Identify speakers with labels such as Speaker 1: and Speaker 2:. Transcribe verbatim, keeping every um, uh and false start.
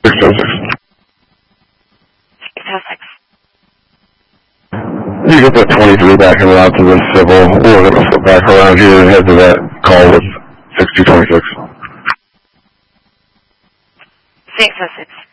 Speaker 1: six oh six.
Speaker 2: six oh six.
Speaker 1: You get that twenty-three back and out to the civil. We're going to flip back around here and head to that call with six two twenty-six.
Speaker 2: six oh six.